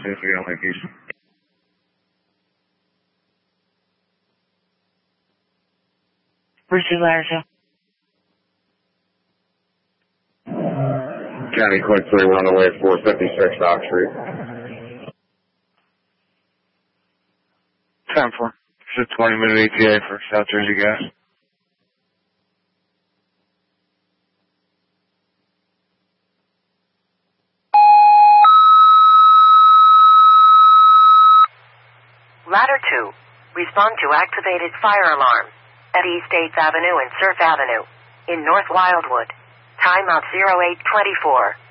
if we got my piece. Richard Larson. County Quick 3 runaway 456 Dock Street. 10-4. It's a 20-minute ETA for South Jersey Gas. Ladder 2. Respond to activated fire alarm at East 8th Avenue and Surf Avenue in North Wildwood. Timeout 0824.